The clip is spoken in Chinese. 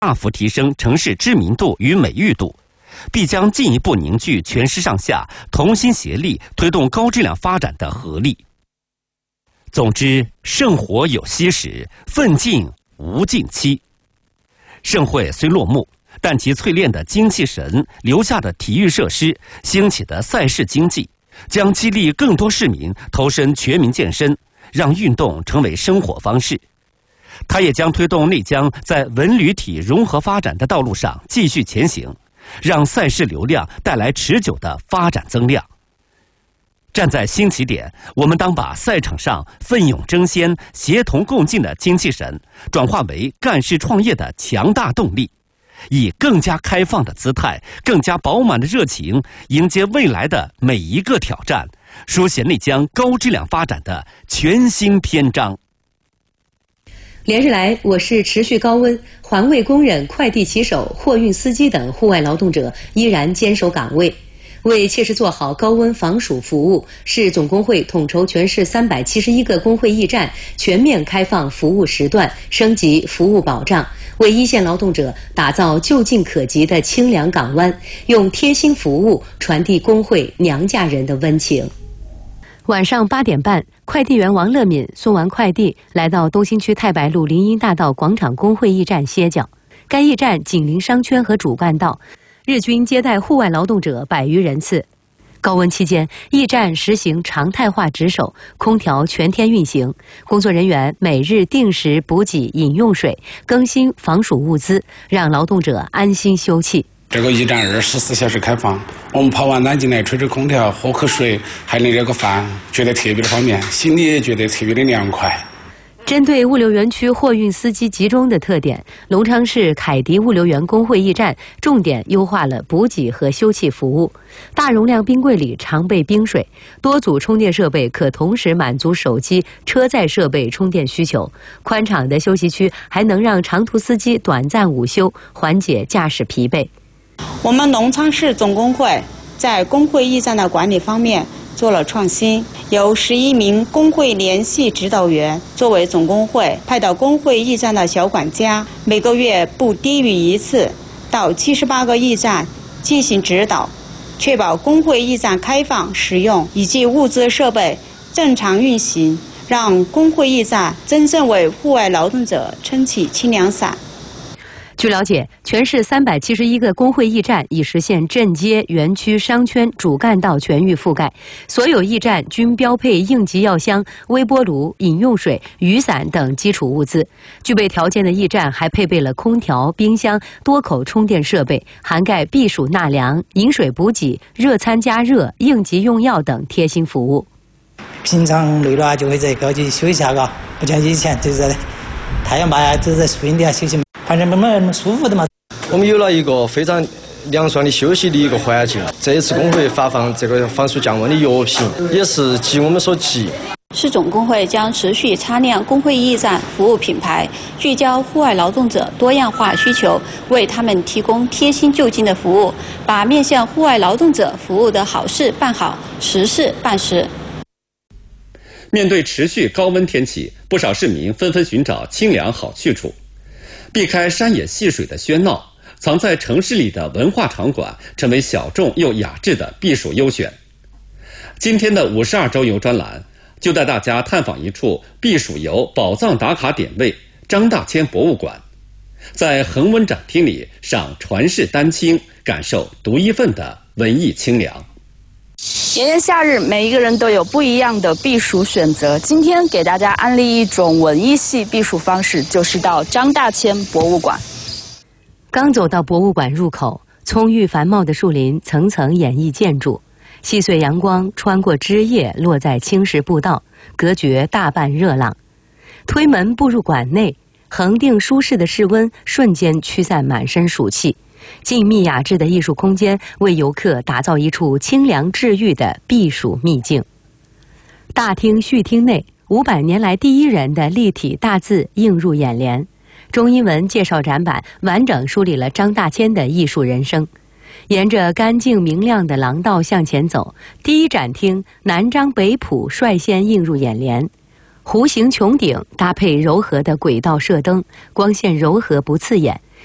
大幅提升城市知名度与美誉度，必将进一步凝聚全市上下同心协力推动高质量发展的合力。总之，盛火有息时，奋进无尽期。盛会虽落幕，但其淬炼的精气神、留下的体育设施、兴起的赛事经济，将激励更多市民投身全民健身，让运动成为生活方式。它也将推动内江在文旅体融合发展的道路上继续前行，让赛事流量带来持久的发展增量。站在新起点，我们当把赛场上奋勇争先、协同共进的精气神，转化为干事创业的强大动力，以更加开放的姿态、更加饱满的热情，迎接未来的每一个挑战，书写内江高质量发展的全新篇章。 连日来，我市持续高温，环卫工人、快递骑手、货运司机等户外劳动者依然坚守岗位。为切实做好高温防暑服务，市总工会统筹全市371个工会驿站全面开放服务时段，升级服务保障，为一线劳动者打造就近可及的清凉港湾，用贴心服务传递工会娘家人的温情。晚上8点半，快递员王乐敏送完快递，来到东兴区太白路林荫大道广场工会驿站歇脚。该驿站紧邻商圈和主干道，日均接待户外劳动者100余人次。高温期间，驿站实行常态化值守，空调全天运行，工作人员每日定时补给饮用水，更新防暑物资，让劳动者安心休憩。 这个驿站24小时开放，我们跑完单进来吹吹空调，喝口水，还能热个饭，觉得特别的方便，心里也觉得特别的凉快。 针对物流园区货运司机集中的特点，隆昌市凯迪物流园工会驿站重点优化了补给和休憩服务。大容量冰柜里常备冰水，多组充电设备可同时满足手机、车载设备充电需求。宽敞的休息区还能让长途司机短暂午休，缓解驾驶疲惫。 我们隆昌市总工会在工会驿站的管理方面做了创新，由11名工会联系指导员作为总工会派到工会驿站的小管家，每个月不低于1次到78个驿站进行指导，确保工会驿站开放使用以及物资设备正常运行，让工会驿站真正为户外劳动者撑起清凉伞。 据了解，全市371个工会驿站已实现镇街、园区、商圈、主干道全域覆盖，所有驿站均标配应急药箱、微波炉、饮用水、雨伞等基础物资。具备条件的驿站还配备了空调、冰箱、多口充电设备，涵盖避暑纳凉、饮水补给、热餐加热、应急用药等贴心服务。 平常累了就会在高级休息下，不像以前就在太阳把就在树荫底下休息。反正慢慢舒服的嘛。 我们有了一个非常凉爽的休息的一个环境。这一次工会发放这个防暑降温的药品，也是急我们所急。 市总工会将持续擦亮工会驿站服务品牌，聚焦户外劳动者多样化需求，为他们提供贴心就近的服务，把面向户外劳动者服务的好事办好，实事办实。 面对持续高温天气，不少市民纷纷寻找清凉好去处。避开山野戏水的喧闹，藏在城市里的文化场馆成为小众又雅致的避暑优选。今天的52周游专栏就带大家探访一处避暑游宝藏打卡点位——张大千博物馆，在恒温展厅里赏传世丹青，感受独一份的文艺清凉。 炎炎夏日，每一个人都有不一样的避暑选择。今天给大家安利一种文艺系避暑方式，就是到张大千博物馆。 刚走到博物馆入口，葱郁繁茂的树林层层掩映建筑，细碎阳光穿过枝叶落在青石步道，隔绝大半热浪。推门步入馆内，恒定舒适的室温瞬间驱散满身暑气。静谧雅致的艺术空间为游客打造一处清凉治愈的避暑秘境。大厅序厅内500年来第一人的立体大字映入眼帘，中英文介绍展板完整梳理了张大千的艺术人生。沿着干净明亮的廊道向前走，第一展厅南张北浦率先映入眼帘。弧形穹顶搭配柔和的轨道射灯，光线柔和不刺眼，